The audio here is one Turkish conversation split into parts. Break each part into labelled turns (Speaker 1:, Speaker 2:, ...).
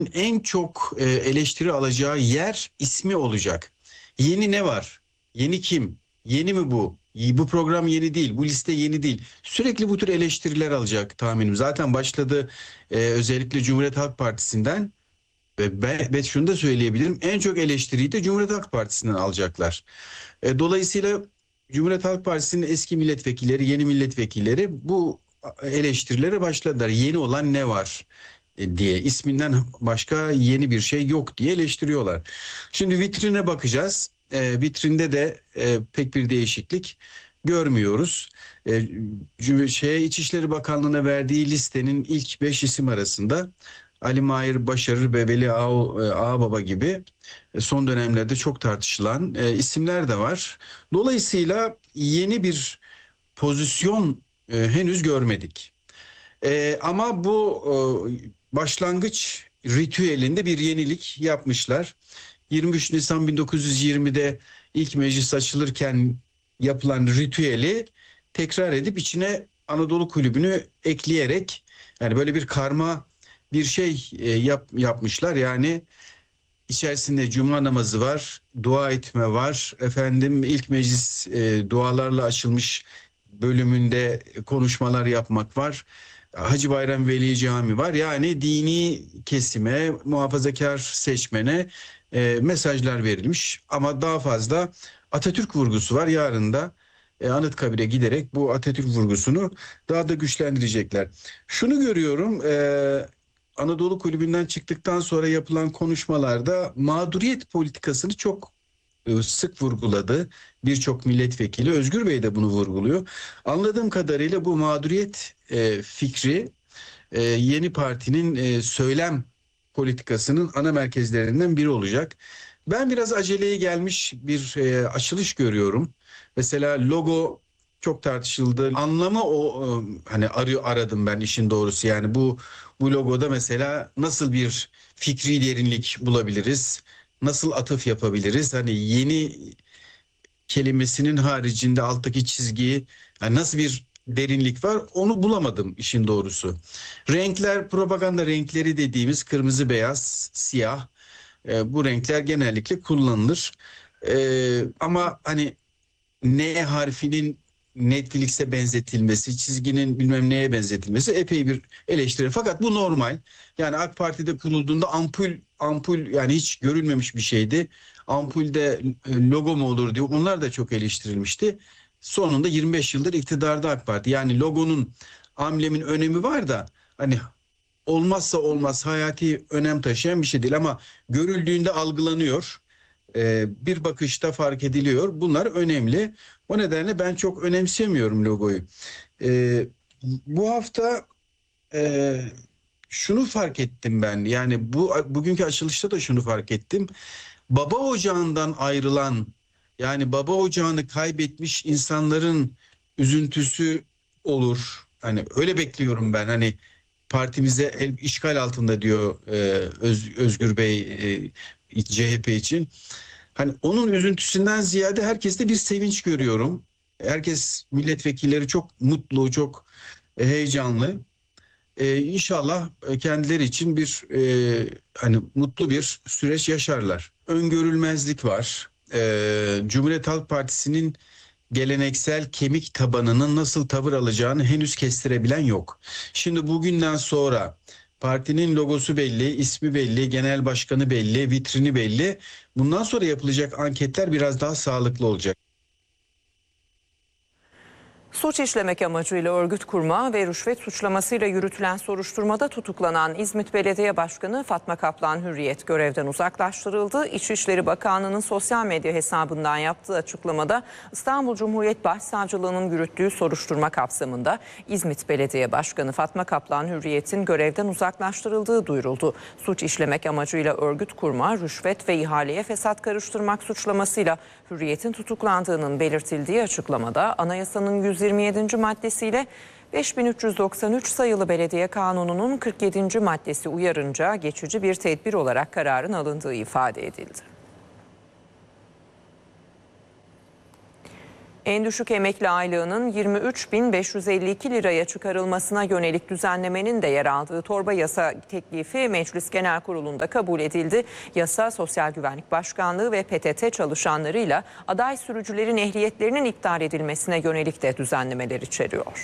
Speaker 1: en çok eleştiri alacağı yer ismi olacak. Yeni ne var? Yeni kim? Yeni mi bu? Bu program yeni değil, bu liste yeni değil. Sürekli bu tür eleştiriler alacak tahminim. Zaten başladı özellikle Cumhuriyet Halk Partisi'nden ve şunu da söyleyebilirim. En çok eleştiriyi de Cumhuriyet Halk Partisi'nden alacaklar. Dolayısıyla Cumhuriyet Halk Partisi'nin eski milletvekilleri, yeni milletvekilleri bu eleştirilere başladılar. Yeni olan ne var diye, isminden başka yeni bir şey yok diye eleştiriyorlar. Şimdi vitrine bakacağız. Vitrinde de pek bir değişiklik görmüyoruz. İçişleri Bakanlığı'na verdiği listenin ilk 5 isim arasında Ali Mahir Başarır ve Veli Ağababa gibi son dönemlerde çok tartışılan isimler de var. Dolayısıyla yeni bir pozisyon henüz görmedik. Ama bu başlangıç ritüelinde bir yenilik yapmışlar. 23 Nisan 1920'de ilk meclis açılırken yapılan ritüeli tekrar edip içine Anadolu Kulübü'nü ekleyerek, yani böyle bir karma bir şey yapmışlar. Yani içerisinde cuma namazı var, dua etme var. Efendim ilk meclis dualarla açılmış bölümünde konuşmalar yapmak var. Hacı Bayram Veli Cami var. Yani dini kesime, muhafazakar seçmene mesajlar verilmiş. Ama daha fazla Atatürk vurgusu var. Yarın da Anıtkabir'e giderek bu Atatürk vurgusunu daha da güçlendirecekler. Şunu görüyorum, Anadolu Kulübü'nden çıktıktan sonra yapılan konuşmalarda mağduriyet politikasını çok sık vurguladı. Birçok milletvekili, Özgür Bey de bunu vurguluyor. Anladığım kadarıyla bu mağduriyet fikri yeni partinin söylem politikasının ana merkezlerinden biri olacak. Ben biraz aceleye gelmiş bir açılış görüyorum. Mesela logo çok tartışıldı. Anlamı hani aradım ben işin doğrusu. Yani bu logoda mesela nasıl bir fikri derinlik bulabiliriz? Nasıl atıf yapabiliriz? Hani yeni kelimesinin haricinde alttaki çizgiyi, yani nasıl bir derinlik var, onu bulamadım işin doğrusu. Renkler, propaganda renkleri dediğimiz kırmızı, beyaz, siyah, bu renkler genellikle kullanılır. Ama hani N harfinin Netflix'e benzetilmesi, çizginin bilmem neye benzetilmesi epey bir eleştiri. Fakat bu normal. Yani AK Parti'de kurulduğunda ampul yani hiç görülmemiş bir şeydi. Ampulde logo mu olur diye onlar da çok eleştirilmişti. Sonunda 25 yıldır iktidarda AK Parti. Yani logonun, amblemin önemi var da hani olmazsa olmaz, hayati önem taşıyan bir şey değil ama görüldüğünde algılanıyor. Bir bakışta fark ediliyor. Bunlar önemli. O nedenle ben çok önemsemiyorum logoyu. Ee, Bu hafta e, şunu fark ettim ben. Yani bugünkü açılışta da şunu fark ettim. Baba ocağından ayrılan, yani baba ocağını kaybetmiş insanların üzüntüsü olur. Hani öyle bekliyorum ben. Hani partimize işgal altında diyor Özgür Bey CHP için. Hani onun üzüntüsünden ziyade herkeste bir sevinç görüyorum. Herkes, milletvekilleri çok mutlu, çok heyecanlı. İnşallah kendileri için bir hani mutlu bir süreç yaşarlar. Öngörülmezlik var. Cumhuriyet Halk Partisi'nin geleneksel kemik tabanının nasıl tavır alacağını henüz kestirebilen yok. Şimdi bugünden sonra partinin logosu belli, ismi belli, genel başkanı belli, vitrini belli. Bundan sonra yapılacak anketler biraz daha sağlıklı olacak.
Speaker 2: Suç işlemek amacıyla örgüt kurma ve rüşvet suçlamasıyla yürütülen soruşturmada tutuklanan İzmit Belediye Başkanı Fatma Kaplan Hürriyet görevden uzaklaştırıldı. İçişleri Bakanlığı'nın sosyal medya hesabından yaptığı açıklamada İstanbul Cumhuriyet Başsavcılığı'nın yürüttüğü soruşturma kapsamında İzmit Belediye Başkanı Fatma Kaplan Hürriyet'in görevden uzaklaştırıldığı duyuruldu. Suç işlemek amacıyla örgüt kurma, rüşvet ve ihaleye fesat karıştırmak suçlamasıyla Hürriyet'in tutuklandığının belirtildiği açıklamada anayasanın 127. maddesiyle 5393 sayılı Belediye Kanunu'nun 47. maddesi uyarınca geçici bir tedbir olarak kararın alındığı ifade edildi. En düşük emekli aylığının 23.552 liraya çıkarılmasına yönelik düzenlemenin de yer aldığı torba yasa teklifi Meclis Genel Kurulu'nda kabul edildi. Yasa, Sosyal Güvenlik Başkanlığı ve PTT çalışanlarıyla aday sürücülerin ehliyetlerinin iptal edilmesine yönelik de düzenlemeler içeriyor.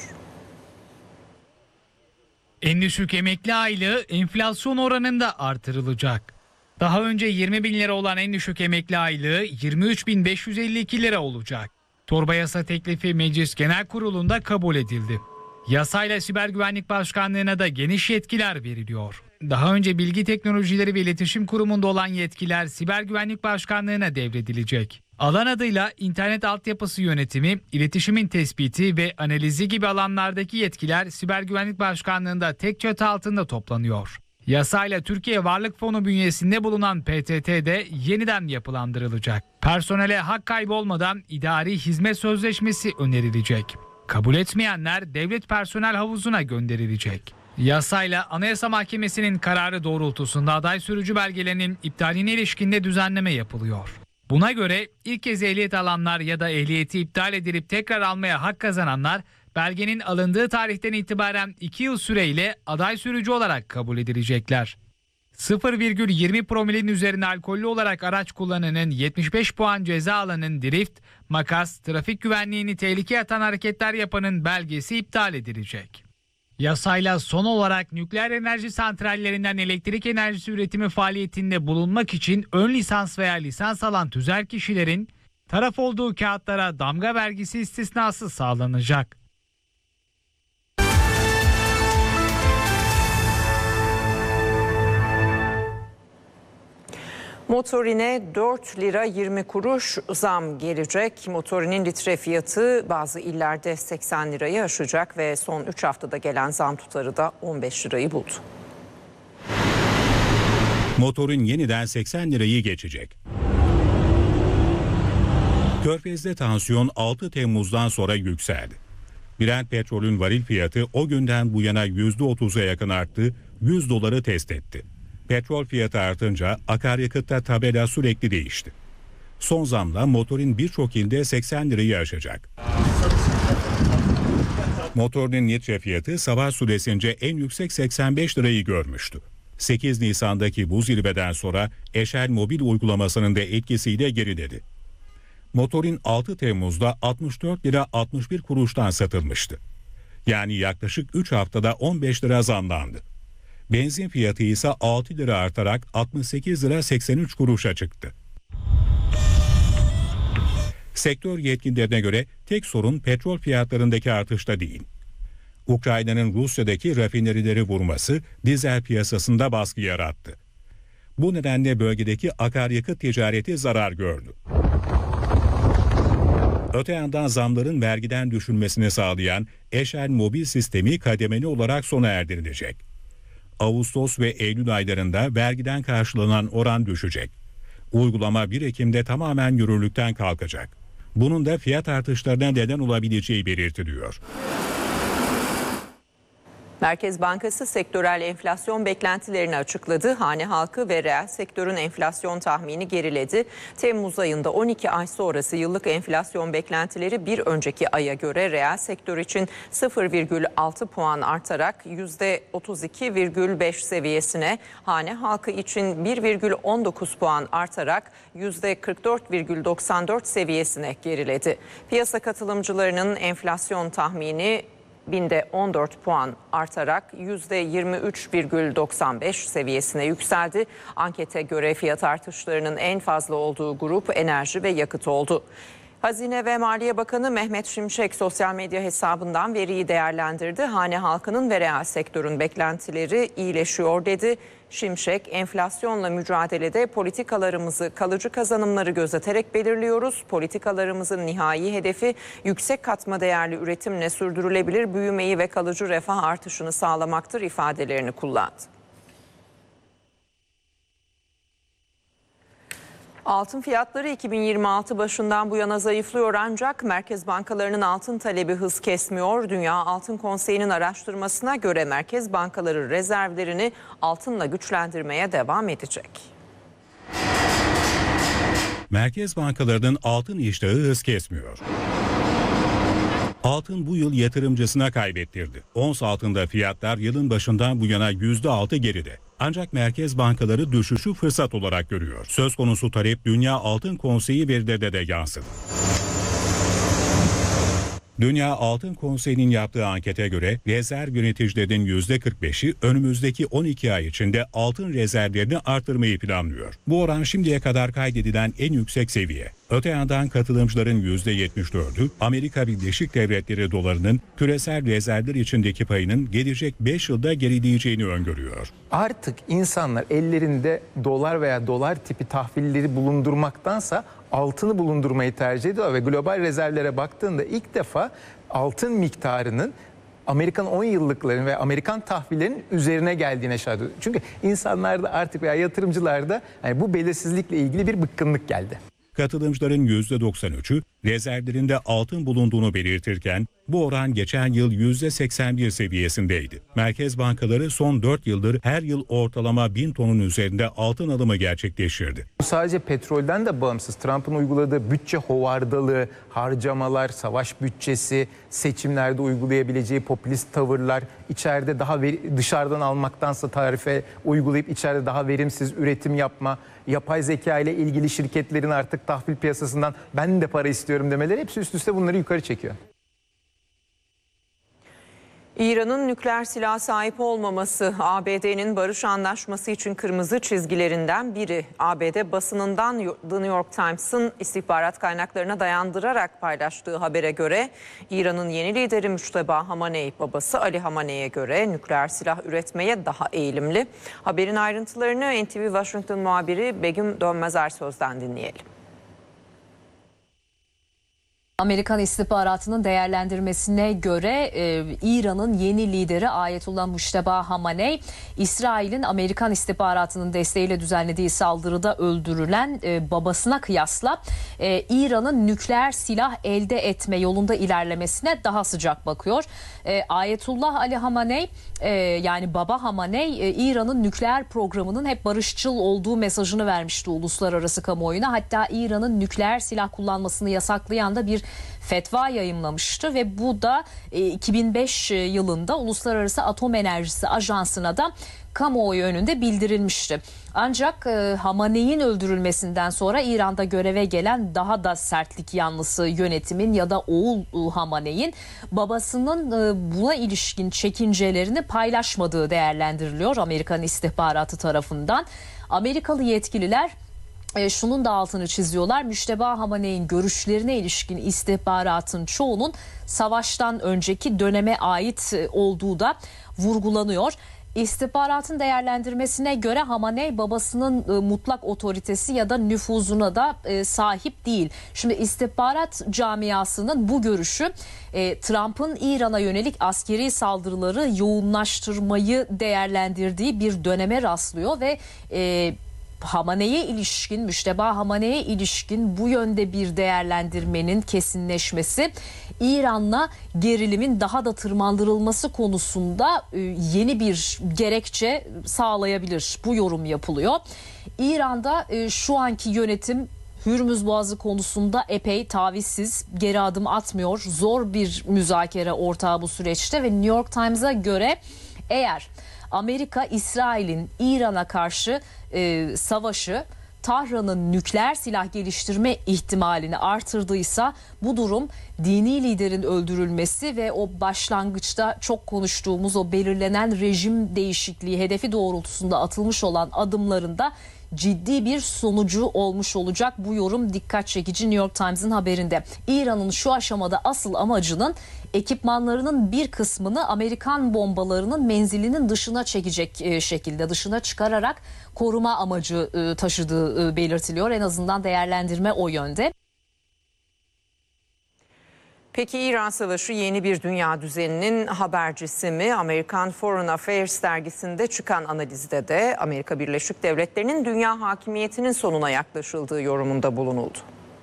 Speaker 3: En düşük emekli aylığı enflasyon oranında artırılacak. Daha önce 20 bin lira olan en düşük emekli aylığı 23.552 lira olacak. Torba yasa teklifi Meclis Genel Kurulu'nda kabul edildi. Yasayla Siber Güvenlik Başkanlığı'na da geniş yetkiler veriliyor. Daha önce Bilgi Teknolojileri ve İletişim Kurumu'nda olan yetkiler Siber Güvenlik Başkanlığı'na devredilecek. Alan adıyla internet altyapısı yönetimi, iletişimin tespiti ve analizi gibi alanlardaki yetkiler Siber Güvenlik Başkanlığı'nda tek çatı altında toplanıyor. Yasayla Türkiye Varlık Fonu bünyesinde bulunan PTT de yeniden yapılandırılacak. Personele hak kaybı olmadan idari hizmet sözleşmesi önerilecek. Kabul etmeyenler devlet personel havuzuna gönderilecek. Yasayla Anayasa Mahkemesi'nin kararı doğrultusunda aday sürücü belgelerinin iptaline ilişkinde düzenleme yapılıyor. Buna göre ilk kez ehliyet alanlar ya da ehliyeti iptal edilip tekrar almaya hak kazananlar belgenin alındığı tarihten itibaren 2 yıl süreyle aday sürücü olarak kabul edilecekler. 0,20 promilin üzerine alkollü olarak araç kullananın 75 puan ceza alanın drift, makas, trafik güvenliğini tehlikeye atan hareketler yapanın belgesi iptal edilecek. Yasayla son olarak nükleer enerji santrallerinden elektrik enerjisi üretimi faaliyetinde bulunmak için ön lisans veya lisans alan tüzel kişilerin taraf olduğu kağıtlara damga vergisi istisnası sağlanacak.
Speaker 2: Motorine 4 lira 20 kuruş zam gelecek. Motorinin litre fiyatı bazı illerde 80 lirayı aşacak ve son 3 haftada gelen zam tutarı da 15 lirayı buldu.
Speaker 4: Motorun yeniden 80 lirayı geçecek. Körfez'de tansiyon 6 Temmuz'dan sonra yükseldi. Brent petrolün varil fiyatı o günden bu yana %30'a yakın arttı, 100 doları test etti. Petrol fiyatı artınca akaryakıtta tabela sürekli değişti. Son zamla motorun birçok ilde 80 lirayı aşacak. Motorun litre fiyatı sabah süresince en yüksek 85 lirayı görmüştü. 8 Nisan'daki bu zirveden sonra Eşel mobil uygulamasının da etkisiyle geriledi. Motorun 6 Temmuz'da 64 lira 61 kuruştan satılmıştı. Yani yaklaşık 3 haftada 15 lira zamlandı. Benzin fiyatı ise 6 lira artarak 68 lira 83 kuruşa çıktı. Sektör yetkililerine göre tek sorun petrol fiyatlarındaki artışta değil. Ukrayna'nın Rusya'daki rafinerileri vurması dizel piyasasında baskı yarattı. Bu nedenle bölgedeki akaryakıt ticareti zarar gördü. Öte yandan zamların vergiden düşülmesini sağlayan Eşel mobil sistemi kademeli olarak sona erdirilecek. Ağustos ve Eylül aylarında vergiden karşılanan oran düşecek. Uygulama 1 Ekim'de tamamen yürürlükten kalkacak. Bunun da fiyat artışlarına neden olabileceği belirtiliyor.
Speaker 2: Merkez Bankası sektörel enflasyon beklentilerini açıkladı. Hane halkı ve reel sektörün enflasyon tahmini geriledi. Temmuz ayında 12 ay sonrası yıllık enflasyon beklentileri bir önceki aya göre reel sektör için 0,6 puan artarak %32,5 seviyesine, hane halkı için 1,19 puan artarak %44,94 seviyesine geriledi. Piyasa katılımcılarının enflasyon tahmini binde 14 puan artarak %23,95 seviyesine yükseldi. Ankete göre fiyat artışlarının en fazla olduğu grup enerji ve yakıt oldu. Hazine ve Maliye Bakanı Mehmet Şimşek sosyal medya hesabından veriyi değerlendirdi. Hane halkının ve reel sektörün beklentileri iyileşiyor dedi. Şimşek, enflasyonla mücadelede politikalarımızı kalıcı kazanımları gözeterek belirliyoruz. Politikalarımızın nihai hedefi yüksek katma değerli üretimle sürdürülebilir büyümeyi ve kalıcı refah artışını sağlamaktır ifadelerini kullandı. Altın fiyatları 2026 başından bu yana zayıflıyor ancak merkez bankalarının altın talebi hız kesmiyor. Dünya Altın Konseyi'nin araştırmasına göre merkez bankaları rezervlerini altınla güçlendirmeye devam edecek.
Speaker 4: Merkez bankalarının altın iştahı hız kesmiyor. Altın bu yıl yatırımcısına kaybettirdi. Ons altında fiyatlar yılın başından bu yana %6 geride. Ancak merkez bankaları düşüşü fırsat olarak görüyor. Söz konusu talep Dünya Altın Konseyi verilerinde de yansıdı. Dünya Altın Konseyi'nin yaptığı ankete göre rezerv yöneticilerinin %45'i önümüzdeki 12 ay içinde altın rezervlerini artırmayı planlıyor. Bu oran şimdiye kadar kaydedilen en yüksek seviye. Öte yandan katılımcıların %74'ü Amerika Birleşik Devletleri dolarının küresel rezervler içindeki payının gelecek 5 yılda gerileyeceğini öngörüyor.
Speaker 5: Artık insanlar ellerinde dolar veya dolar tipi tahvilleri bulundurmaktansa altını bulundurmayı tercih ediyor ve global rezervlere baktığında ilk defa altın miktarının Amerikan 10 yıllıkların ve Amerikan tahvillerinin üzerine geldiğine şahit oluyor. Çünkü insanlarda artık veya yatırımcılarda yani bu belirsizlikle ilgili bir bıkkınlık geldi.
Speaker 4: Katılımcıların %93'ü rezervlerinde altın bulunduğunu belirtirken bu oran geçen yıl %81 seviyesindeydi. Merkez bankaları son 4 yıldır her yıl ortalama 1000 tonun üzerinde altın alımı gerçekleştirdi.
Speaker 5: Bu sadece petrolden de bağımsız. Trump'ın uyguladığı bütçe hovardalığı, harcamalar, savaş bütçesi, seçimlerde uygulayabileceği popülist tavırlar, içeride daha dışarıdan almaktansa tarife uygulayıp içeride daha verimsiz üretim yapma, yapay zeka ile ilgili şirketlerin artık tahvil piyasasından ben de para istiyorum demeleri hepsi üst üste bunları yukarı çekiyor.
Speaker 2: İran'ın nükleer silah sahip olmaması ABD'nin barış anlaşması için kırmızı çizgilerinden biri. ABD basınından The New York Times'ın istihbarat kaynaklarına dayandırarak paylaştığı habere göre İran'ın yeni lideri Müşteba Hamaney babası Ali Hamaney'e göre nükleer silah üretmeye daha eğilimli. Haberin ayrıntılarını NTV Washington muhabiri Begüm Dönmez-Ersöz'den dinleyelim.
Speaker 6: Amerikan istihbaratının değerlendirmesine göre İran'ın yeni lideri Ayetullah Müşteba Hamaney, İsrail'in Amerikan istihbaratının desteğiyle düzenlediği saldırıda öldürülen babasına kıyasla İran'ın nükleer silah elde etme yolunda ilerlemesine daha sıcak bakıyor. Ayetullah Ali Hamaney yani Baba Hamaney İran'ın nükleer programının hep barışçıl olduğu mesajını vermişti uluslararası kamuoyuna. Hatta İran'ın nükleer silah kullanmasını yasaklayan da bir fetva yayımlamıştı ve bu da 2005 yılında Uluslararası Atom Enerjisi Ajansı'na da kamuoyu önünde bildirilmişti. Ancak Hamaney'in öldürülmesinden sonra İran'da göreve gelen daha da sertlik yanlısı yönetimin ya da oğul Hamaney'in babasının buna ilişkin çekincelerini paylaşmadığı değerlendiriliyor Amerikan istihbaratı tarafından. Amerikalı yetkililer şunun da altını çiziyorlar. Müşteba Hamaney'in görüşlerine ilişkin istihbaratın çoğunun savaştan önceki döneme ait olduğu da vurgulanıyor. İstihbaratın değerlendirmesine göre Hamaney babasının mutlak otoritesi ya da nüfuzuna da sahip değil. Şimdi istihbarat camiasının bu görüşü Trump'ın İran'a yönelik askeri saldırıları yoğunlaştırmayı değerlendirdiği bir döneme rastlıyor ve Hamaney'e ilişkin, Müşteba Hamaney'e ilişkin bu yönde bir değerlendirmenin kesinleşmesi İran'la gerilimin daha da tırmandırılması konusunda yeni bir gerekçe sağlayabilir. Bu yorum yapılıyor. İran'da şu anki yönetim Hürmüz Boğazı konusunda epey tavizsiz, geri adım atmıyor. Zor bir müzakere ortağı bu süreçte ve New York Times'a göre eğer Amerika, İsrail'in İran'a karşı savaşı Tahran'ın nükleer silah geliştirme ihtimalini artırdıysa bu durum dini liderin öldürülmesi ve o başlangıçta çok konuştuğumuz o belirlenen rejim değişikliği hedefi doğrultusunda atılmış olan adımlarında ciddi bir sonucu olmuş olacak. Bu yorum dikkat çekici New York Times'ın haberinde. İran'ın şu aşamada asıl amacının ekipmanlarının bir kısmını Amerikan bombalarının menzilinin dışına çekecek şekilde dışına çıkararak koruma amacı taşıdığı belirtiliyor. En azından değerlendirme o yönde.
Speaker 2: Peki İran Savaşı yeni bir dünya düzeninin habercisi mi? Amerikan Foreign Affairs dergisinde çıkan analizde de Amerika Birleşik Devletleri'nin dünya hakimiyetinin sonuna yaklaşıldığı yorumunda bulunuldu.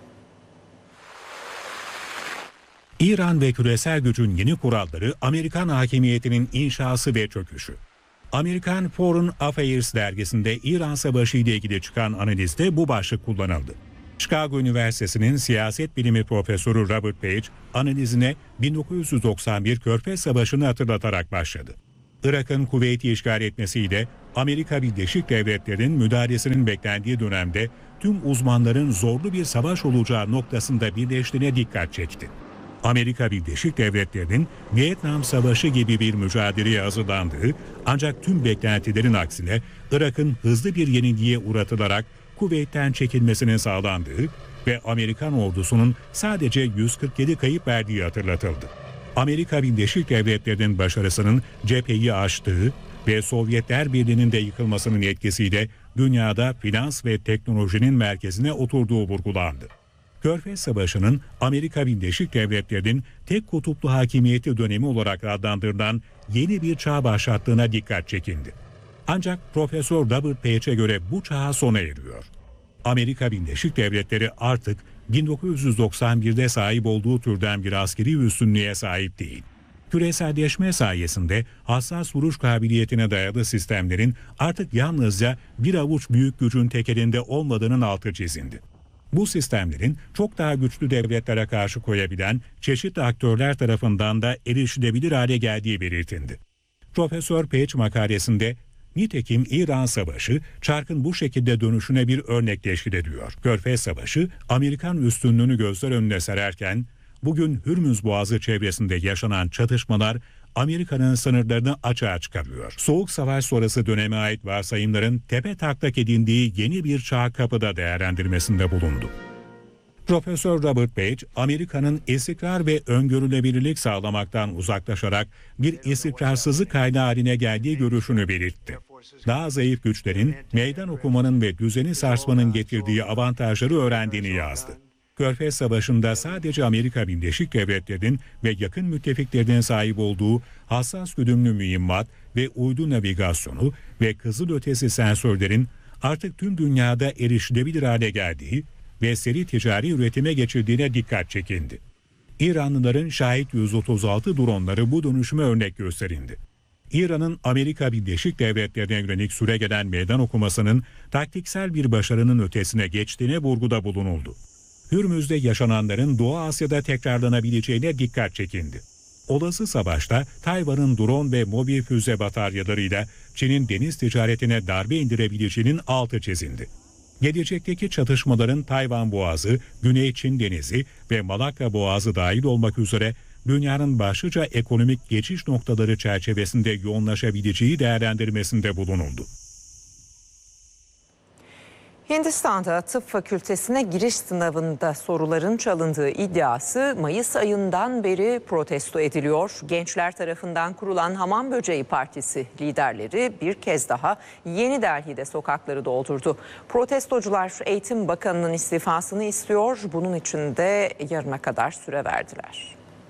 Speaker 4: İran ve küresel gücün yeni kuralları Amerikan hakimiyetinin inşası ve çöküşü. Amerikan Foreign Affairs dergisinde İran Savaşı ile ilgili çıkan analizde bu başlık kullanıldı. Chicago Üniversitesi'nin siyaset bilimi profesörü Robert Page analizine 1991 Körfez Savaşı'nı hatırlatarak başladı. Irak'ın Kuveyt'i işgal etmesiyle Amerika Birleşik Devletleri'nin müdahalesinin beklendiği dönemde tüm uzmanların zorlu bir savaş olacağı noktasında birleştiğine dikkat çekti. Amerika Birleşik Devletleri'nin Vietnam Savaşı gibi bir mücadeleye hazırlandığı ancak tüm beklentilerin aksine Irak'ın hızlı bir yenilgiye uğratılarak Kuveyt'ten çekilmesinin sağlandığı ve Amerikan ordusunun sadece 147 kayıp verdiği hatırlatıldı. Amerika Birleşik Devletleri'nin başarısının cepheyi aştığı ve Sovyetler Birliği'nin de yıkılmasının etkisiyle dünyada finans ve teknolojinin merkezine oturduğu vurgulandı. Körfez Savaşı'nın Amerika Birleşik Devletleri'nin tek kutuplu hakimiyeti dönemi olarak adlandırılan yeni bir çağ başlattığına dikkat çekildi. Ancak Profesör Robert Page'e göre bu çağ sona eriyor. Amerika Birleşik Devletleri artık 1991'de sahip olduğu türden bir askeri üstünlüğe sahip değil. Küreselleşme sayesinde hassas vuruş kabiliyetine dayalı sistemlerin artık yalnızca bir avuç büyük gücün tek elinde olmadığının altı çizildi. Bu sistemlerin çok daha güçlü devletlere karşı koyabilen çeşitli aktörler tarafından da erişilebilir hale geldiği belirtildi. Profesör Page makalesinde nitekim İran Savaşı çarkın bu şekilde dönüşüne bir örnek teşkil ediyor. Körfez Savaşı Amerikan üstünlüğünü gözler önüne sererken bugün Hürmüz Boğazı çevresinde yaşanan çatışmalar Amerika'nın sınırlarını açığa çıkarıyor. Soğuk Savaş sonrası döneme ait varsayımların tepe taklak edindiği yeni bir çağ kapıda değerlendirmesinde bulundu. Profesör Robert Page, Amerika'nın istikrar ve öngörülebilirlik sağlamaktan uzaklaşarak bir istikrarsızlık kaynağı haline geldiği görüşünü belirtti. Daha zayıf güçlerin meydan okumanın ve düzeni sarsmanın getirdiği avantajları öğrendiğini yazdı. Körfez Savaşı'nda sadece Amerika Birleşik Devletleri'nin ve yakın müttefiklerinin sahip olduğu hassas güdümlü mühimmat ve uydu navigasyonu ve kızılötesi sensörlerin artık tüm dünyada erişilebilir hale geldiği ve seri ticari üretime geçildiğine dikkat çekildi. İranlıların Şahit 136 dronları bu dönüşüme örnek gösterildi. İran'ın Amerika Birleşik Devletleri'ne yönelik süregelen meydan okumasının taktiksel bir başarının ötesine geçtiğine vurguda bulunuldu. Hürmüz'de yaşananların Doğu Asya'da tekrarlanabileceğine dikkat çekildi. Olası savaşta Tayvan'ın drone ve mobil füze bataryalarıyla Çin'in deniz ticaretine darbe indirebileceğinin altı çizildi. Gelecekteki çatışmaların Tayvan Boğazı, Güney Çin Denizi ve Malakka Boğazı dahil olmak üzere dünyanın başlıca ekonomik geçiş noktaları çerçevesinde yoğunlaşabileceği değerlendirmesinde bulunuldu.
Speaker 2: Hindistan'da tıp fakültesine giriş sınavında soruların çalındığı iddiası Mayıs ayından beri protesto ediliyor. Gençler tarafından kurulan Hamam Böceği Partisi liderleri bir kez daha Yeni Delhi'de sokakları doldurdu. Protestocular Eğitim Bakanı'nın istifasını istiyor. Bunun için de yarına kadar süre verdiler.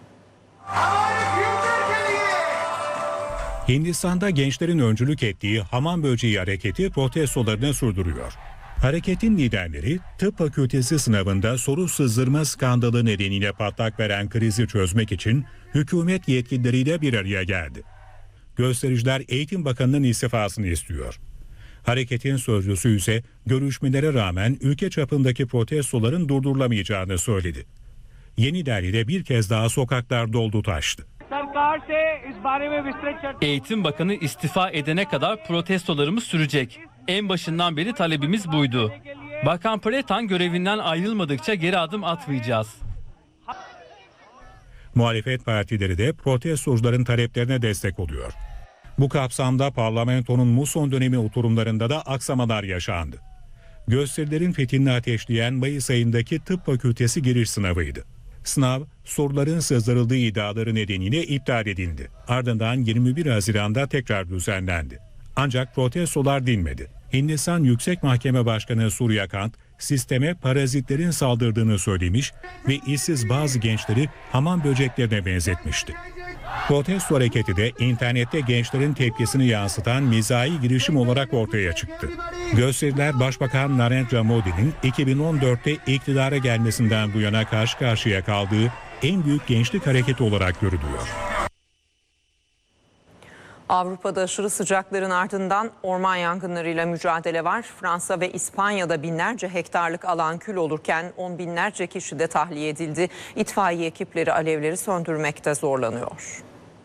Speaker 4: Hindistan'da gençlerin öncülük ettiği Hamam Böceği hareketi protestolarını sürdürüyor. Hareketin liderleri tıp fakültesi sınavında soru sızdırma skandalı nedeniyle patlak veren krizi çözmek için hükümet yetkilileriyle bir araya geldi. Göstericiler Eğitim Bakanı'nın istifasını istiyor. Hareketin sözcüsü ise görüşmelere rağmen ülke çapındaki protestoların durdurulamayacağını söyledi. Yeni Delhi'de bir kez daha sokaklar doldu taştı.
Speaker 7: Eğitim Bakanı istifa edene kadar protestolarımız sürecek. En başından beri talebimiz buydu. Bakan Pretan görevinden ayrılmadıkça geri adım atmayacağız.
Speaker 4: Muhalefet partileri de protestocuların taleplerine destek oluyor. Bu kapsamda parlamentonun muson dönemi oturumlarında da aksamalar yaşandı. Gösterilerin fethini ateşleyen Mayıs ayındaki tıp fakültesi giriş sınavıydı. Sınav, soruların sızdırıldığı iddiaları nedeniyle iptal edildi. Ardından 21 Haziran'da tekrar düzenlendi. Ancak protestolar dinmedi. Hindistan Yüksek Mahkeme Başkanı Surya Kant, sisteme parazitlerin saldırdığını söylemiş ve işsiz bazı gençleri hamam böceklerine benzetmişti. Protesto hareketi de internette gençlerin tepkisini yansıtan mizahi girişim olarak ortaya çıktı. Gösteriler Başbakan Narendra Modi'nin 2014'te iktidara gelmesinden bu yana karşı karşıya kaldığı en büyük gençlik hareketi olarak görülüyor.
Speaker 2: Avrupa'da aşırı sıcakların ardından orman yangınlarıyla mücadele var. Fransa ve İspanya'da binlerce hektarlık alan kül olurken on binlerce kişi de tahliye edildi. İtfaiye ekipleri alevleri söndürmekte zorlanıyor.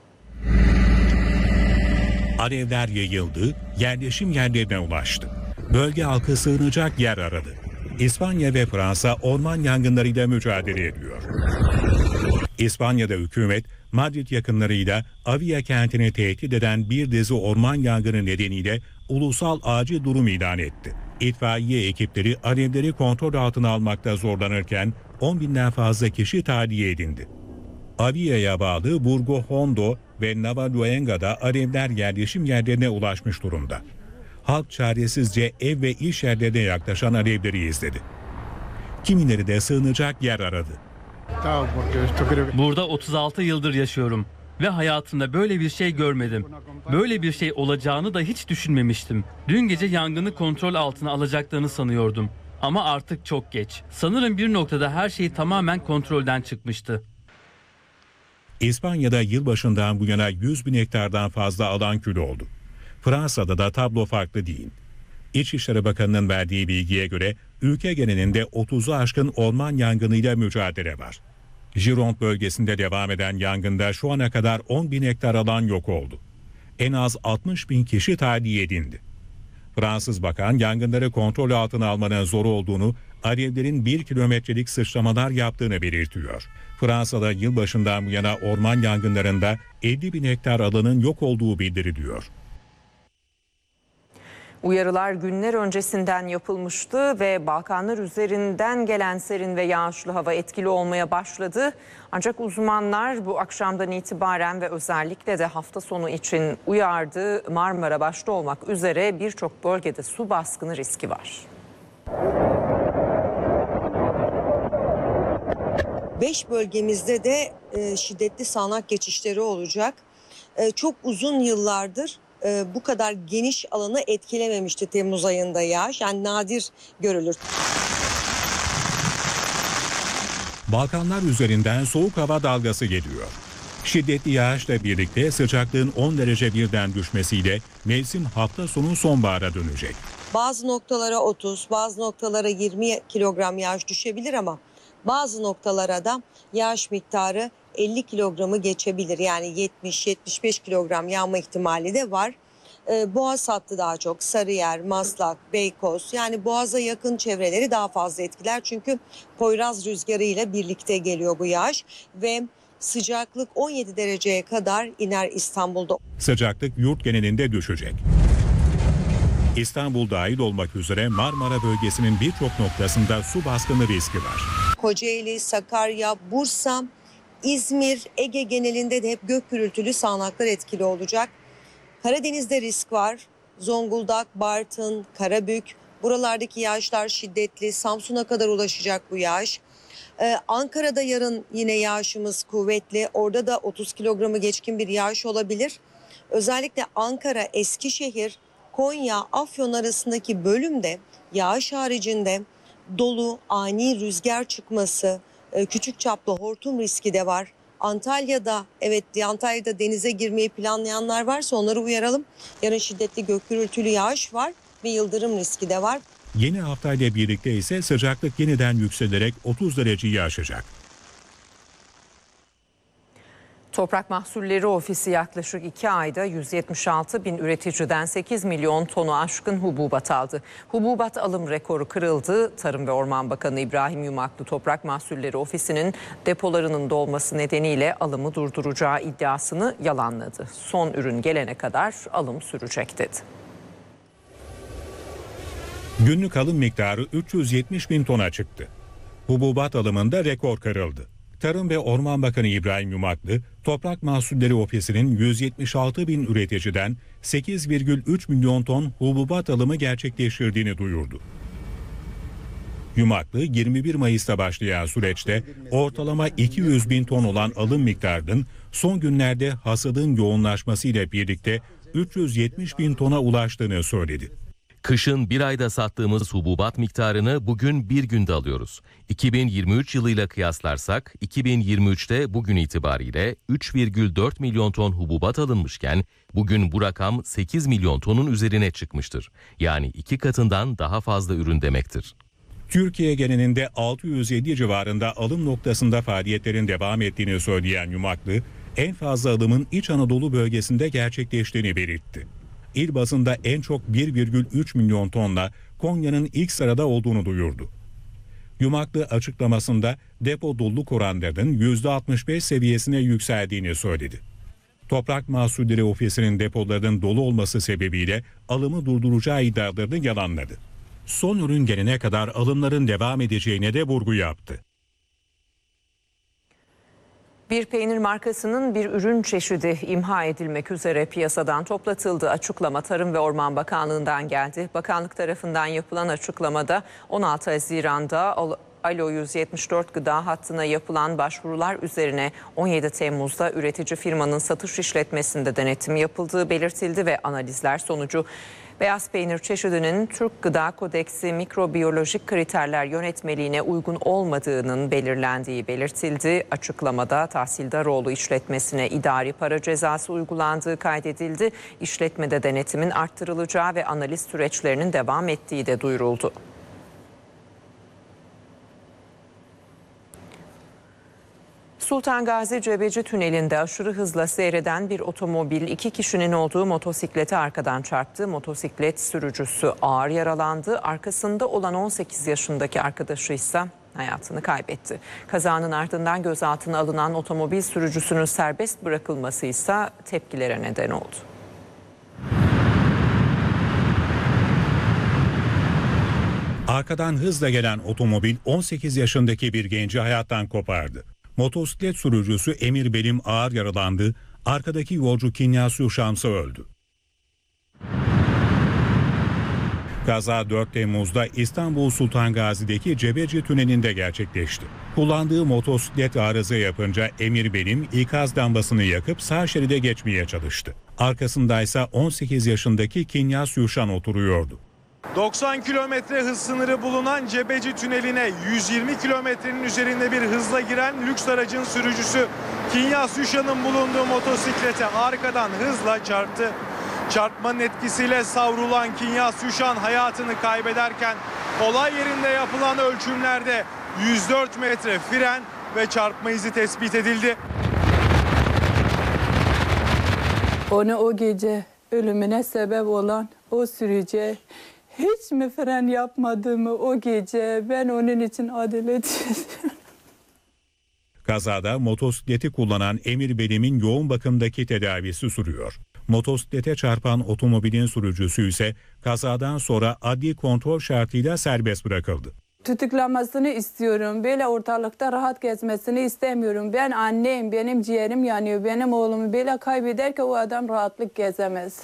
Speaker 4: Alevler yayıldı, yerleşim yerlerine ulaştı. Bölge halkı sığınacak yer aradı. İspanya ve Fransa orman yangınlarıyla mücadele ediyor. İspanya'da hükümet Madrid yakınlarıyla Avia kentini tehdit eden bir dizi orman yangını nedeniyle ulusal acil durum ilan etti. İtfaiye ekipleri alevleri kontrol altına almakta zorlanırken 10 binden fazla kişi tahliye edildi. Avia'ya bağlı Burgo Hondo ve Navaluenga'da alevler yerleşim yerlerine ulaşmış durumda. Halk çaresizce ev ve iş yerlerine yaklaşan alevleri izledi. Kimileri de sığınacak yer aradı.
Speaker 7: Burada 36 yıldır yaşıyorum ve hayatımda böyle bir şey görmedim. Böyle bir şey olacağını da hiç düşünmemiştim. Dün gece yangını kontrol altına alacaklarını sanıyordum. Ama artık çok geç. Sanırım bir noktada her şey tamamen kontrolden çıkmıştı.
Speaker 4: İspanya'da yılbaşından bu yana 100 bin hektardan fazla alan kül oldu. Fransa'da da tablo farklı değil. İçişleri Bakanı'nın verdiği bilgiye göre ülke genelinde 30'u aşkın orman yangınıyla mücadele var. Gironde bölgesinde devam eden yangında şu ana kadar 10 bin hektar alan yok oldu. En az 60 bin kişi tahliye edildi. Fransız bakan yangınları kontrol altına almanın zor olduğunu, alevlerin 1 kilometrelik sıçramalar yaptığını belirtiyor. Fransa'da yılbaşından bu yana orman yangınlarında 50 bin hektar alanın yok olduğu bildiriliyor.
Speaker 2: Uyarılar günler öncesinden yapılmıştı ve Balkanlar üzerinden gelen serin ve yağışlı hava etkili olmaya başladı. Ancak uzmanlar bu akşamdan itibaren ve özellikle de hafta sonu için uyardı. Marmara başta olmak üzere birçok bölgede su baskını riski var.
Speaker 8: 5 bölgemizde de şiddetli sağanak geçişleri olacak. Çok uzun yıllardır bu kadar geniş alanı etkilememişti Temmuz ayında yağış. Yani nadir görülür.
Speaker 4: Balkanlar üzerinden soğuk hava dalgası geliyor. Şiddetli yağışla birlikte sıcaklığın 10 derece birden düşmesiyle mevsim hafta sonu sonbahara dönecek.
Speaker 8: Bazı noktalara 30, bazı noktalara 20 kilogram yağış düşebilir ama bazı noktalara da yağış miktarı 50 kilogramı geçebilir. Yani 70-75 kilogram yağma ihtimali de var. Boğaz hattı daha çok, Sarıyer, Maslak, Beykoz, yani Boğaz'a yakın çevreleri daha fazla etkiler. Çünkü Poyraz rüzgarı ile birlikte geliyor bu yağış ve sıcaklık 17 dereceye kadar iner İstanbul'da.
Speaker 4: Sıcaklık yurt genelinde düşecek. İstanbul dahil olmak üzere Marmara bölgesinin birçok noktasında su baskını riski var.
Speaker 8: Kocaeli, Sakarya, Bursa, İzmir, Ege genelinde de hep gök gürültülü sağanaklar etkili olacak. Karadeniz'de risk var. Zonguldak, Bartın, Karabük, buralardaki yağışlar şiddetli. Samsun'a kadar ulaşacak bu yağış. Ankara'da yarın yine yağışımız kuvvetli. Orada da 30 kilogramı geçkin bir yağış olabilir. Özellikle Ankara, Eskişehir, Konya, Afyon arasındaki bölümde yağış haricinde dolu, ani rüzgar çıkması, küçük çaplı hortum riski de var. Antalya'da denize girmeyi planlayanlar varsa onları uyaralım. Yarın şiddetli gök gürültülü yağış var ve yıldırım riski de var.
Speaker 4: Yeni haftayla birlikte ise sıcaklık yeniden yükselerek 30 dereceyi aşacak.
Speaker 2: Toprak Mahsulleri Ofisi yaklaşık 2 ayda 176 bin üreticiden 8 milyon tonu aşkın hububat aldı. Hububat alım rekoru kırıldı. Tarım ve Orman Bakanı İbrahim Yumaklı Toprak Mahsulleri Ofisi'nin depolarının dolması nedeniyle alımı durduracağı iddiasını yalanladı. Son ürün gelene kadar alım sürecek dedi.
Speaker 4: Günlük alım miktarı 370 bin tona çıktı. Hububat alımında rekor kırıldı. Tarım ve Orman Bakanı İbrahim Yumaklı, Toprak Mahsulleri Ofisi'nin 176 bin üreticiden 8,3 milyon ton hububat alımı gerçekleştirdiğini duyurdu. Yumaklı, 21 Mayıs'ta başlayan süreçte ortalama 200 bin ton olan alım miktarının son günlerde hasadın yoğunlaşmasıyla birlikte 370 bin tona ulaştığını söyledi.
Speaker 9: Kışın bir ayda sattığımız hububat miktarını bugün bir günde alıyoruz. 2023 yılıyla kıyaslarsak 2023'te bugün itibariyle 3,4 milyon ton hububat alınmışken bugün bu rakam 8 milyon tonun üzerine çıkmıştır. Yani 2 katından daha fazla ürün demektir.
Speaker 4: Türkiye genelinde 650 civarında alım noktasında faaliyetlerin devam ettiğini söyleyen Yumaklı, en fazla alımın İç Anadolu bölgesinde gerçekleştiğini belirtti. İl bazında en çok 1,3 milyon tonla Konya'nın ilk sırada olduğunu duyurdu. Yumaklı açıklamasında depo doluluk oranlarının %65 seviyesine yükseldiğini söyledi. Toprak Mahsulleri Ofisi'nin depolarının dolu olması sebebiyle alımı durduracağı iddialarını yalanladı. Son ürün gelene kadar alımların devam edeceğine de vurgu yaptı.
Speaker 2: Bir peynir markasının bir ürün çeşidi imha edilmek üzere piyasadan toplatıldı. Açıklama Tarım ve Orman Bakanlığı'ndan geldi. Bakanlık tarafından yapılan açıklamada 16 Haziran'da Alo 174 gıda hattına yapılan başvurular üzerine 17 Temmuz'da üretici firmanın satış işletmesinde denetim yapıldığı belirtildi ve analizler sonucu beyaz peynir çeşidinin Türk Gıda Kodeksi mikrobiyolojik kriterler yönetmeliğine uygun olmadığının belirlendiği belirtildi. Açıklamada Tahsildaroğlu işletmesine idari para cezası uygulandığı kaydedildi. İşletmede denetimin arttırılacağı ve analiz süreçlerinin devam ettiği de duyuruldu. Sultan Gazi Cebeci Tüneli'nde aşırı hızla seyreden bir otomobil 2 kişinin olduğu motosiklete arkadan çarptı. Motosiklet sürücüsü ağır yaralandı. Arkasında olan 18 yaşındaki arkadaşı ise hayatını kaybetti. Kazanın ardından gözaltına alınan otomobil sürücüsünün serbest bırakılması ise tepkilere neden oldu.
Speaker 4: Arkadan hızla gelen otomobil 18 yaşındaki bir genci hayattan kopardı. Motosiklet sürücüsü Emir Belim ağır yaralandı, arkadaki yolcu Kinyasu Şamsı öldü. Kaza 4 Temmuz'da İstanbul Sultan Gazi'deki Cebeci Tüneli'nde gerçekleşti. Kullandığı motosiklet arıza yapınca Emir Belim ikaz lambasını yakıp sağ şeride geçmeye çalıştı. Arkasındaysa 18 yaşındaki Kinyasu Şan oturuyordu.
Speaker 10: 90 kilometre hız sınırı bulunan Cebeci Tüneli'ne 120 kilometrenin üzerinde bir hızla giren lüks aracın sürücüsü Kinyas Yuşan'ın bulunduğu motosiklete arkadan hızla çarptı. Çarpmanın etkisiyle savrulan Kinyas Yuşan hayatını kaybederken olay yerinde yapılan ölçümlerde 104 metre fren ve çarpma izi tespit edildi.
Speaker 11: Onu o gece ölümüne sebep olan o sürücü hiç mi fren yapmadı mı o gece? Ben onun için adalet istiyorum.
Speaker 4: Kazada motosikleti kullanan Emir Belim'in yoğun bakımdaki tedavisi sürüyor. Motosiklete çarpan otomobilin sürücüsü ise kazadan sonra adli kontrol şartıyla serbest bırakıldı.
Speaker 11: Tutuklanmasını istiyorum. Böyle ortalıkta rahat gezmesini istemiyorum. Ben anneyim, benim ciğerim yanıyor. Benim oğlumu böyle kaybederken o adam rahatlık gezemez.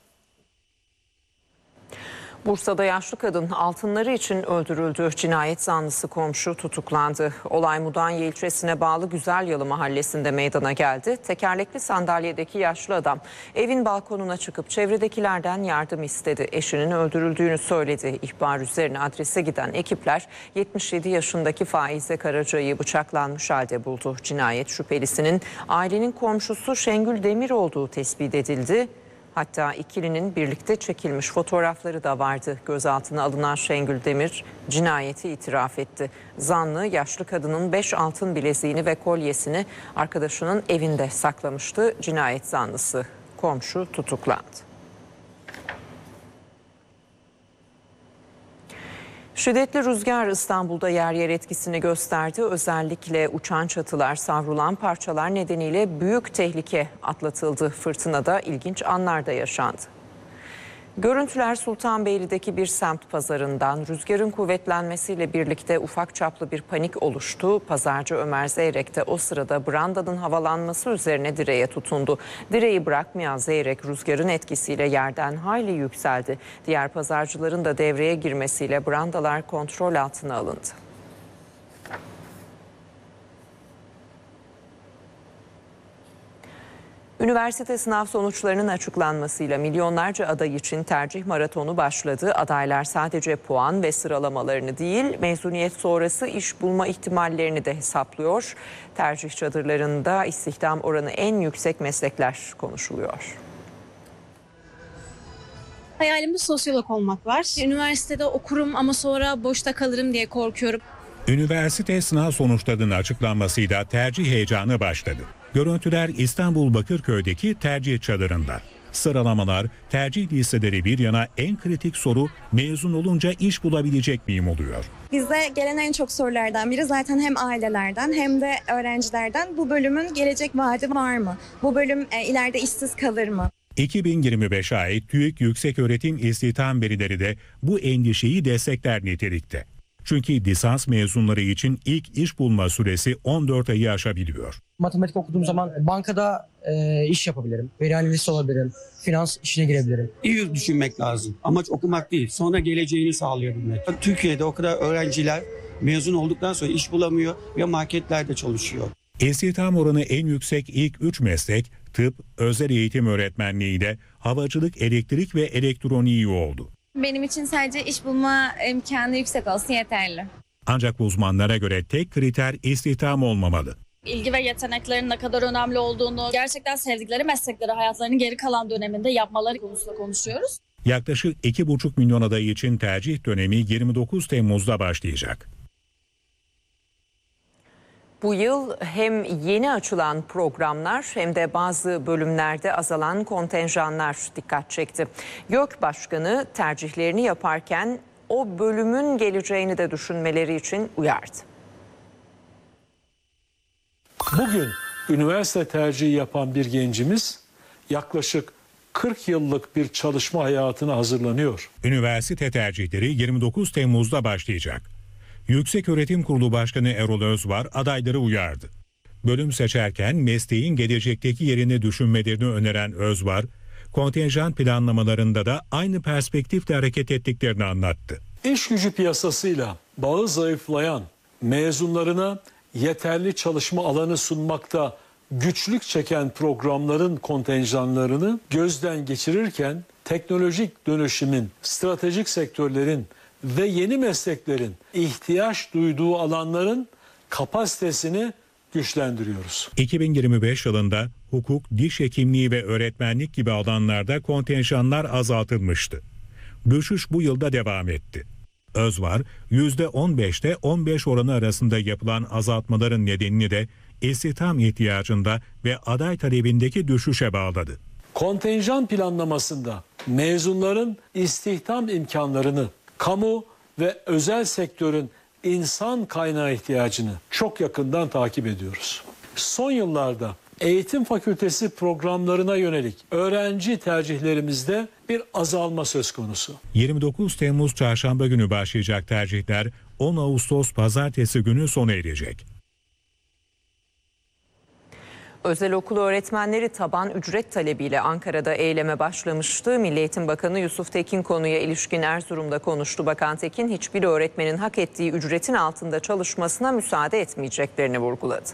Speaker 2: Bursa'da yaşlı kadın altınları için öldürüldü. Cinayet zanlısı komşu tutuklandı. Olay Mudanya ilçesine bağlı Güzelyalı mahallesinde meydana geldi. Tekerlekli sandalyedeki yaşlı adam evin balkonuna çıkıp çevredekilerden yardım istedi. Eşinin öldürüldüğünü söyledi. İhbar üzerine adrese giden ekipler 77 yaşındaki Faize Karaca'yı bıçaklanmış halde buldu. Cinayet şüphelisinin ailenin komşusu Şengül Demir olduğu tespit edildi. Hatta ikilinin birlikte çekilmiş fotoğrafları da vardı. Gözaltına alınan Şengül Demir cinayeti itiraf etti. Zanlı yaşlı kadının 5 altın bileziğini ve kolyesini arkadaşının evinde saklamıştı. Cinayet zanlısı komşu tutuklandı. Şiddetli rüzgar İstanbul'da yer yer etkisini gösterdi. Özellikle uçan çatılar, savrulan parçalar nedeniyle büyük tehlike atlatıldı. Fırtınada ilginç anlar da yaşandı. Görüntüler Sultanbeyli'deki bir semt pazarından. Rüzgarın kuvvetlenmesiyle birlikte ufak çaplı bir panik oluştu. Pazarcı Ömer Zeyrek de o sırada brandanın havalanması üzerine direğe tutundu. Direği bırakmayan Zeyrek rüzgarın etkisiyle yerden hayli yükseldi. Diğer pazarcıların da devreye girmesiyle brandalar kontrol altına alındı. Üniversite sınav sonuçlarının açıklanmasıyla milyonlarca aday için tercih maratonu başladı. Adaylar sadece puan ve sıralamalarını değil, mezuniyet sonrası iş bulma ihtimallerini de hesaplıyor. Tercih çadırlarında istihdam oranı en yüksek meslekler konuşuluyor.
Speaker 12: Hayalimde sosyolog olmak var. Üniversitede okurum ama sonra boşta kalırım diye korkuyorum.
Speaker 4: Üniversite sınav sonuçlarının açıklanmasıyla tercih heyecanı başladı. Görüntüler İstanbul Bakırköy'deki tercih çadırında. Sıralamalar, tercih listeleri bir yana en kritik soru mezun olunca iş bulabilecek miyim oluyor.
Speaker 13: Bize gelen en çok sorulardan biri zaten hem ailelerden hem de öğrencilerden bu bölümün gelecek vaadi var mı? Bu bölüm ileride işsiz kalır mı?
Speaker 4: 2025'e ait TÜİK Yükseköğretim İstihdam verileri de bu endişeyi destekler nitelikte. Çünkü lisans mezunları için ilk iş bulma süresi 14 ayı aşabiliyor.
Speaker 14: Matematik okuduğum zaman bankada iş yapabilirim, veri analisti olabilirim, finans işine girebilirim.
Speaker 15: İyi düşünmek lazım. Amaç okumak değil, sonra geleceğini sağlayabilmek. Türkiye'de o kadar öğrenciler mezun olduktan sonra iş bulamıyor ve marketlerde çalışıyor.
Speaker 4: İstihdam oranı en yüksek ilk 3 meslek tıp, özel eğitim öğretmenliği de havacılık, elektrik ve elektroniği oldu.
Speaker 13: Benim için sadece iş bulma imkanı yüksek olsun yeterli.
Speaker 4: Ancak uzmanlara göre tek kriter istihdam olmamalı.
Speaker 12: İlgi ve yeteneklerin ne kadar önemli olduğunu, gerçekten sevdikleri meslekleri hayatlarının geri kalan döneminde yapmaları konusunda konuşuyoruz.
Speaker 4: Yaklaşık 2,5 milyon aday için tercih dönemi 29 Temmuz'da başlayacak.
Speaker 2: Bu yıl hem yeni açılan programlar hem de bazı bölümlerde azalan kontenjanlar dikkat çekti. YÖK Başkanı tercihlerini yaparken o bölümün geleceğini de düşünmeleri için uyardı.
Speaker 16: Bugün üniversite tercihi yapan bir gencimiz yaklaşık 40 yıllık bir çalışma hayatına hazırlanıyor.
Speaker 4: Üniversite tercihleri 29 Temmuz'da başlayacak. Yükseköğretim Kurulu Başkanı Erol Özvar adayları uyardı. Bölüm seçerken mesleğin gelecekteki yerini düşünmelerini öneren Özvar, kontenjan planlamalarında da aynı perspektifle hareket ettiklerini anlattı.
Speaker 16: İş gücü piyasasıyla bağı zayıflayan mezunlarına yeterli çalışma alanı sunmakta güçlük çeken programların kontenjanlarını gözden geçirirken teknolojik dönüşümün, stratejik sektörlerin ve yeni mesleklerin ihtiyaç duyduğu alanların kapasitesini güçlendiriyoruz.
Speaker 4: 2025 yılında hukuk, diş hekimliği ve öğretmenlik gibi alanlarda kontenjanlar azaltılmıştı. Düşüş bu yılda devam etti. Özvar, %15'te 15 oranı arasında yapılan azaltmaların nedenini de istihdam ihtiyacında ve aday talebindeki düşüşe bağladı.
Speaker 16: Kontenjan planlamasında mezunların istihdam imkanlarını, kamu ve özel sektörün insan kaynağı ihtiyacını çok yakından takip ediyoruz. Son yıllarda eğitim fakültesi programlarına yönelik öğrenci tercihlerimizde bir azalma söz konusu.
Speaker 4: 29 Temmuz Çarşamba günü başlayacak tercihler 10 Ağustos Pazartesi günü sona erecek.
Speaker 2: Özel okul öğretmenleri taban ücret talebiyle Ankara'da eyleme başlamıştı. Milli Eğitim Bakanı Yusuf Tekin konuya ilişkin Erzurum'da konuştu. Bakan Tekin hiçbir öğretmenin hak ettiği ücretin altında çalışmasına müsaade etmeyeceklerini vurguladı.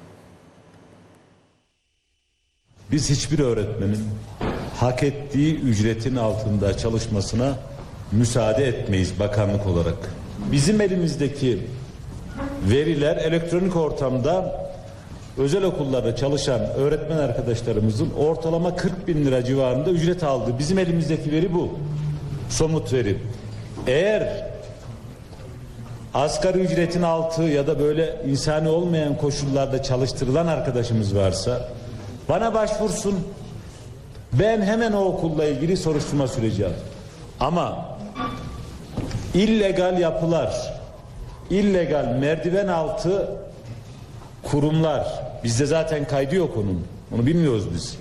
Speaker 17: Biz hiçbir öğretmenin hak ettiği ücretin altında çalışmasına müsaade etmeyiz bakanlık olarak. Bizim elimizdeki veriler elektronik ortamda özel okullarda çalışan öğretmen arkadaşlarımızın ortalama 40 bin lira civarında ücret aldığı bizim elimizdeki veri bu. Somut veri. Eğer asgari ücretin altı ya da böyle insani olmayan koşullarda çalıştırılan arkadaşımız varsa bana başvursun. Ben hemen o okulla ilgili soruşturma süreceğim. Ama illegal yapılar, illegal merdiven altı kurumlar, bizde zaten kaydı yok onun. Onu bilmiyoruz biz.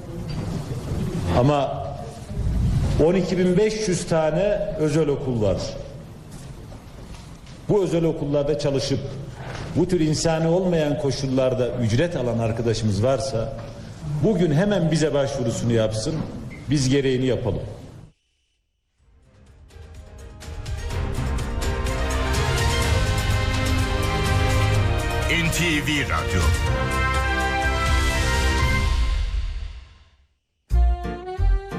Speaker 17: Ama 12.500 tane özel okul var. Bu özel okullarda çalışıp bu tür insani olmayan koşullarda ücret alan arkadaşımız varsa bugün hemen bize başvurusunu yapsın. Biz gereğini yapalım.
Speaker 18: NTV Radyo.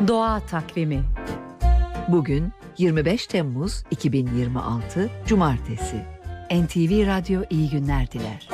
Speaker 18: Doğa Takvimi. Bugün 25 Temmuz 2026 Cumartesi. NTV Radyo iyi günler diler.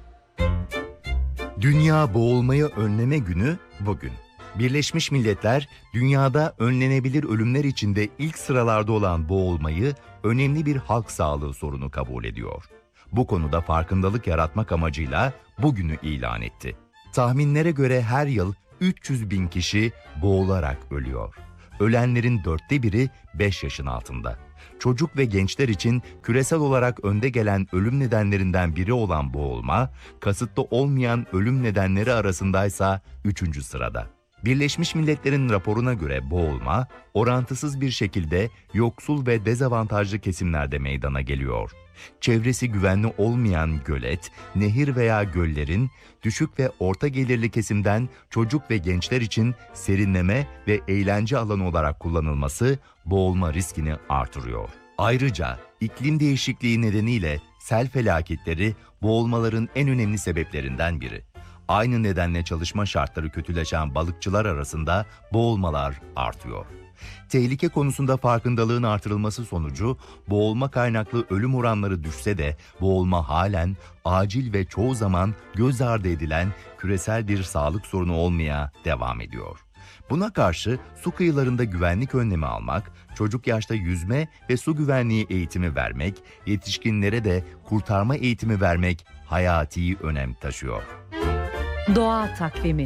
Speaker 19: Dünya Boğulmayı Önleme Günü bugün. Birleşmiş Milletler, dünyada önlenebilir ölümler içinde ilk sıralarda olan boğulmayı önemli bir halk sağlığı sorunu kabul ediyor. Bu konuda farkındalık yaratmak amacıyla bugünü ilan etti. Tahminlere göre her yıl 300 bin kişi boğularak ölüyor. Ölenlerin 1/4'ü 5 yaşın altında. Çocuk ve gençler için küresel olarak önde gelen ölüm nedenlerinden biri olan boğulma, kasıtlı olmayan ölüm nedenleri arasındaysa 3. sırada. Birleşmiş Milletler'in raporuna göre boğulma, orantısız bir şekilde yoksul ve dezavantajlı kesimlerde meydana geliyor. Çevresi güvenli olmayan gölet, nehir veya göllerin düşük ve orta gelirli kesimden çocuk ve gençler için serinleme ve eğlence alanı olarak kullanılması boğulma riskini artırıyor. Ayrıca iklim değişikliği nedeniyle sel felaketleri boğulmaların en önemli sebeplerinden biri. Aynı nedenle çalışma şartları kötüleşen balıkçılar arasında boğulmalar artıyor. Tehlike konusunda farkındalığın artırılması sonucu boğulma kaynaklı ölüm oranları düşse de boğulma halen acil ve çoğu zaman göz ardı edilen küresel bir sağlık sorunu olmaya devam ediyor. Buna karşı su kıyılarında güvenlik önlemi almak, çocuk yaşta yüzme ve su güvenliği eğitimi vermek, yetişkinlere de kurtarma eğitimi vermek hayati önem taşıyor.
Speaker 18: Doğa Takvimi.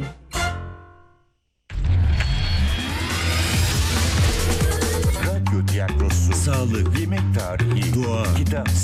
Speaker 20: Radyo tiyatrosu, sağlık, yemek tarihi, doğa, kitap,